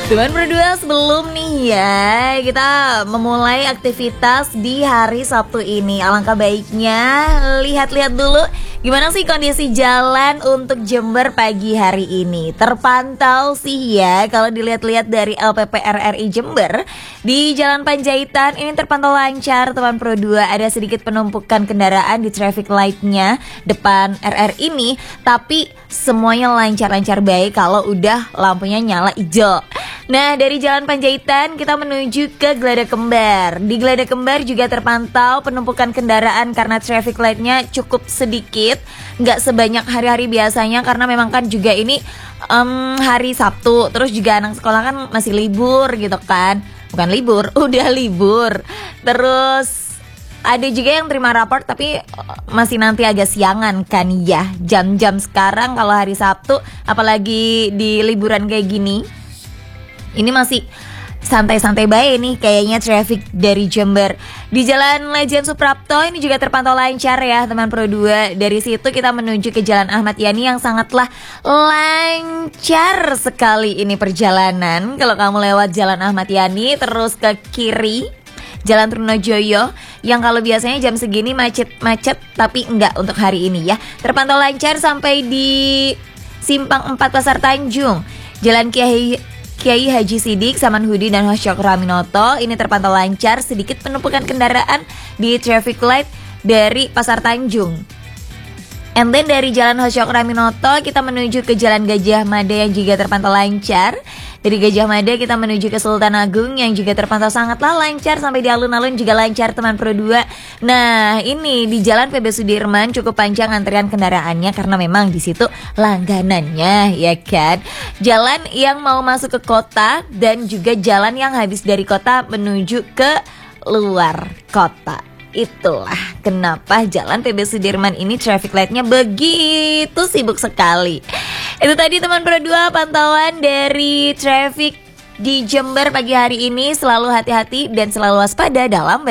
Teman berdua, sebelum nih ya kita memulai aktivitas di hari Sabtu ini, alangkah baiknya lihat-lihat dulu gimana sih kondisi jalan untuk Jember pagi hari ini. Terpantau sih ya, kalau dilihat-lihat dari LPP RRI Jember, di Jalan Panjaitan ini terpantau lancar teman Pro 2. Ada sedikit penumpukan kendaraan di traffic light-nya depan RRI ini, tapi semuanya lancar-lancar baik kalau udah lampunya nyala hijau. Nah, dari Jalan Panjaitan kita menuju ke Glada Kembar. Di Glada Kembar juga terpantau penumpukan kendaraan karena traffic light-nya cukup sedikit, nggak sebanyak hari-hari biasanya karena memang kan juga ini hari Sabtu. Terus juga anak sekolah kan masih libur gitu kan. Bukan libur, udah libur. Terus ada juga yang terima raport tapi masih nanti agak siangan kan ya. Jam-jam sekarang kalau hari Sabtu, apalagi di liburan kayak gini, ini masih santai-santai baik nih kayaknya traffic dari Jember. Di Jalan Lejen Suprapto ini juga terpantau lancar ya teman Pro 2. Dari situ kita menuju ke Jalan Ahmad Yani yang sangatlah lancar sekali ini perjalanan. Kalau kamu lewat Jalan Ahmad Yani terus ke kiri Jalan Trunojoyo yang kalau biasanya jam segini macet tapi enggak untuk hari ini ya. Terpantau lancar sampai di Simpang 4 Pasar Tanjung. Jalan Kiai Haji Sidik, Samanhudi dan Hosyok Raminoto ini terpantau lancar, sedikit penumpukan kendaraan di traffic light dari Pasar Tanjung. And then dari Jalan Hosyok Raminoto kita menuju ke Jalan Gajah Mada yang juga terpantau lancar. Dari Gajah Mada kita menuju ke Sultan Agung yang juga terpantau sangatlah lancar, sampai di alun-alun juga lancar teman Pro 2. Nah, ini di Jalan PB Sudirman cukup panjang antrian kendaraannya karena memang di situ langganannya ya kan. Jalan yang mau masuk ke kota dan juga jalan yang habis dari kota menuju ke luar kota. Itulah kenapa Jalan PB Sudirman ini traffic light-nya begitu sibuk sekali. Itu tadi teman Pro 2 pantauan dari traffic di Jember pagi hari ini. Selalu hati-hati dan selalu waspada dalam